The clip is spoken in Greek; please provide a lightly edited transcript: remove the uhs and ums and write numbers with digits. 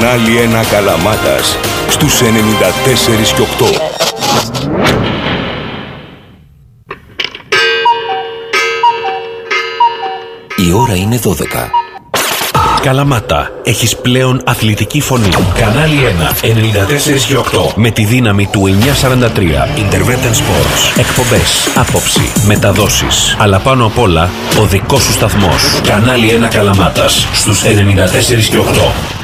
Κανάλι 1 Καλαμάτας στους 94 και 8. Η ώρα είναι 12. Καλαμάτα, έχεις πλέον αθλητική φωνή. Κανάλι 1, 94 και 8. Με τη δύναμη του 943. Intervention Sports. Εκπομπές, άποψη, μεταδόσεις. Αλλά πάνω απ' όλα, ο δικός σου σταθμός. Κανάλι 1 Καλαμάτας στους 94 και 8.